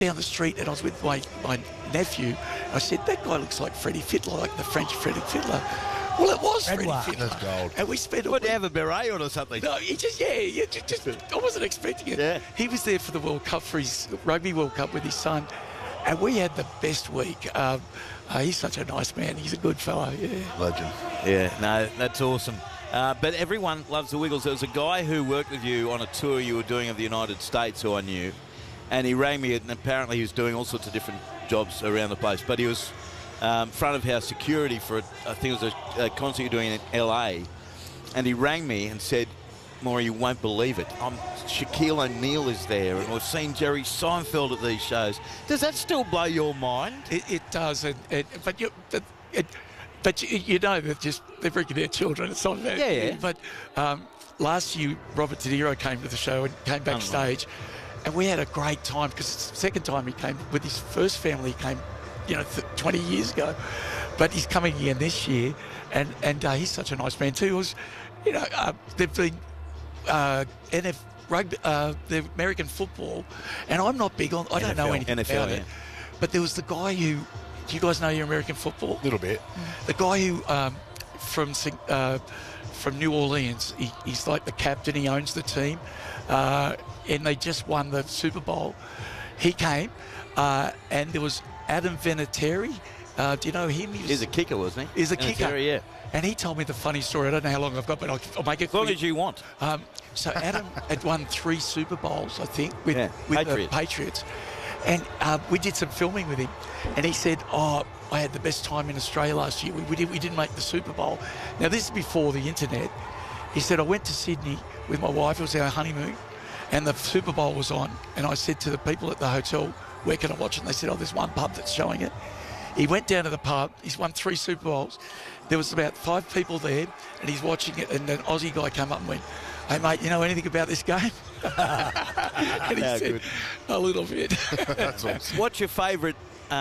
down the street and I was with my nephew. I said, that guy looks like Freddie Fittler, like the French Freddie Fittler. Well, it was Freddie Fittler. That's gold. And we spent Would you have a beret on or something? No, he just I wasn't expecting it. Yeah. He was there for the World Cup, for his Rugby World Cup with his son, and we had the best week. He's such a nice man. He's a good fella, yeah. Legend. Yeah, no, that's awesome. But everyone loves the Wiggles. There was a guy who worked with you on a tour you were doing of the United States who I knew, and he rang me, and apparently he was doing all sorts of different jobs around the place, but he was front of house security for, I think it was a concert you're doing in LA, and he rang me and said, Maury, you won't believe it. Shaquille O'Neal is there, and we've seen Jerry Seinfeld at these shows. Does that still blow your mind? It does, but you know that just they're bringing their children. It's not about Yeah. But last year, Robert De Niro came to the show and came backstage, and we had a great time because it's the second time he came with his first family. He came, 20 years ago, but he's coming again this year, and he's such a nice man too. It was, they've been NF rugby, the American football, and I'm not big on. I don't know anything NFL, about it. But there was the guy who. Do you guys know your American football? A little bit. The guy who from New Orleans, he's like the captain. He owns the team, and they just won the Super Bowl. He came, and there was Adam Vinatieri. Do you know him? He's a kicker, wasn't he? He's a kicker. Vinatieri, yeah. And he told me the funny story. I don't know how long I've got, but I'll make it as long as you want. So Adam had won 3 Super Bowls, I think, with Patriots. the Patriots. And we did some filming with him. And he said, I had the best time in Australia last year. We didn't make the Super Bowl. Now, this is before the internet. He said, I went to Sydney with my wife. It was our honeymoon. And the Super Bowl was on. And I said to the people at the hotel, where can I watch it? And they said, there's one pub that's showing it. He went down to the pub. He's won 3 Super Bowls. There was about 5 people there, and he's watching it. And an Aussie guy came up and went, hey, mate, you know anything about this game? And he said, good. a little bit. That's awesome. What's your favourite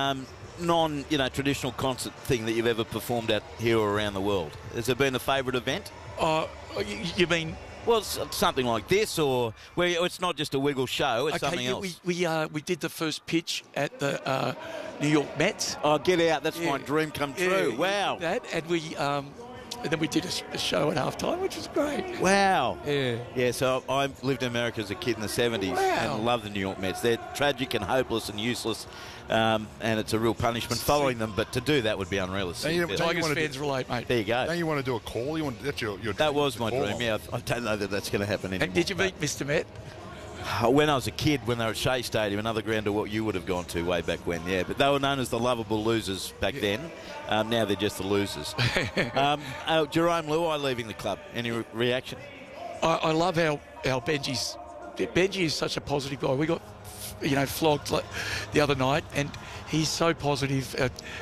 traditional concert thing that you've ever performed at here or around the world? Has there been a favourite event? You mean... Well, it's something like this, or where it's not just a Wiggle show, it's something else. We did the first pitch at the New York Mets. Oh, get out. That's my dream come true. Wow. That, and then we did a show at halftime, which was great. Wow. Yeah. Yeah, so I lived in America as a kid in the 70s and loved the New York Mets. They're tragic and hopeless and useless, and it's a real punishment following them, but to do that would be unrealistic. Tigers fans relate, mate. There you go. Now you want to do a call? That's your dream. That was my Call dream, on. yeah. I don't know that that's going to happen anymore. And did you meet Mr. Met? When I was a kid, when they were at Shea Stadium, another ground to what you would have gone to way back when, yeah. But they were known as the lovable losers back then. Now they're just the losers. Jerome Luai leaving the club. Any reaction? I love how Benji is such a positive guy. We got, flogged the other night, and he's so positive.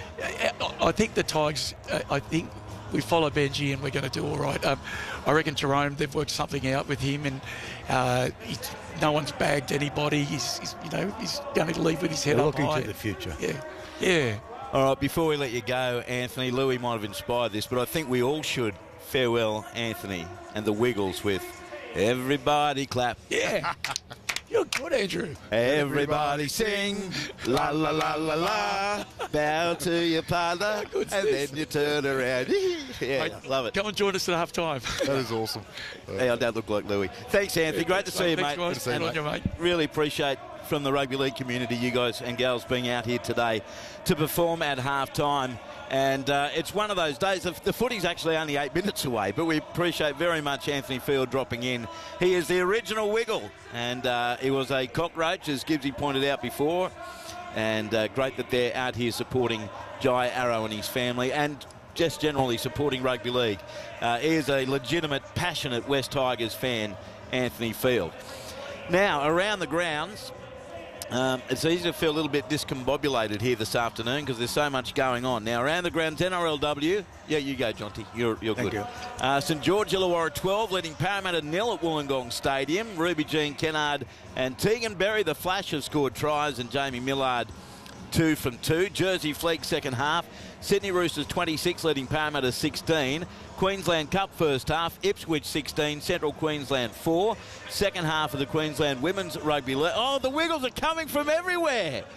I think the Tigers, we follow Benji and we're going to do all right. I reckon Jerome, they've worked something out with him, and no one's bagged anybody. He's going to leave with his head up high. Looking to the future. Yeah. All right, before we let you go, Anthony, Louis might have inspired this, but I think we all should farewell Anthony and the Wiggles with everybody clap. Yeah. You're good, Andrew. Everybody sing, la la la la la, bow to your father, and then you turn around. Yeah, love it. Come and join us at half time. That is awesome. Hey, I don't look like Louis. Thanks, Anthony. Great to see you, mate. Thanks, guys. Good to see you, mate. Really appreciate from the rugby league community, you guys and gals being out here today to perform at half time. And it's one of those days. The footy's actually only 8 minutes away, but we appreciate very much Anthony Field dropping in. He is the original Wiggle, and he was a cockroach, as Gibbsy pointed out before. And great that they're out here supporting Jai Arrow and his family, and just generally supporting rugby league. He is a legitimate, passionate West Tigers fan, Anthony Field. Now, around the grounds, it's easy to feel a little bit discombobulated here this afternoon because there's so much going on. Now, around the grounds, NRLW. Yeah, you go, Jonty. You're Thank good. you. St George Illawarra 12, leading Parramatta 0 at Wollongong Stadium. Ruby Jean Kennard and Tegan Berry, the Flash, have scored tries, and Jamie Millard 2 from 2. Jersey Flegg second half. Sydney Roosters 26, leading Parramatta 16. Queensland Cup first half. Ipswich 16, Central Queensland 4. Second half of the Queensland Women's Rugby League. Oh, the Wiggles are coming from everywhere.